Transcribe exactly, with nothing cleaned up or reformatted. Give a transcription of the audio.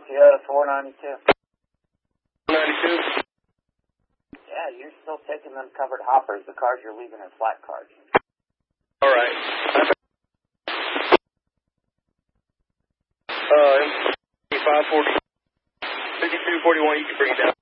Sierra four ninety-two. ninety-two? Yeah, you're still taking them covered hoppers. The cars you're leaving are flat cars. All right. Uh, five forty, fifty-two forty-one, you can bring it down.